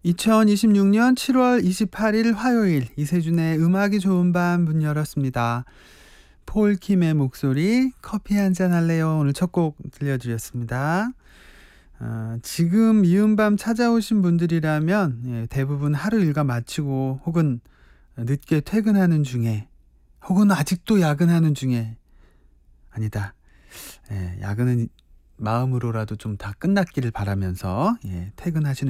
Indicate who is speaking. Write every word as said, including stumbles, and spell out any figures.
Speaker 1: 이천이십육 년 칠월 이십팔일 화요일 이세준의 음악이 좋은 밤 문 열었습니다. 폴킴의 목소리 커피 한잔 할래요? 오늘 첫 곡 들려드렸습니다. 어, 지금 미운 밤 찾아오신 분들이라면 예, 대부분 하루 일과 마치고 혹은 늦게 퇴근하는 중에 혹은 아직도 야근하는 중에 아니다. 예, 야근은 마음으로라도 좀 다 끝났기를 바라면서 예, 퇴근하시는